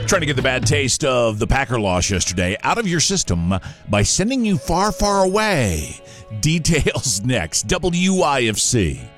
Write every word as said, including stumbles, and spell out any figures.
Trying to get the bad taste of the Packer loss yesterday out of your system by sending you far, far away. Details next. W I F C.